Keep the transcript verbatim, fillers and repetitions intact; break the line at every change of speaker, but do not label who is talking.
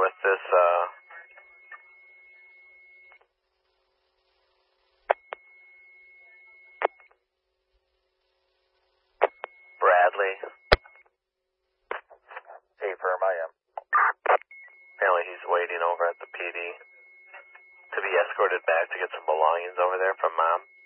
with this, uh... Bradley.
Hey, firm, I am.
Apparently he's waiting over at the P D to be escorted back to get some belongings over there from Mom.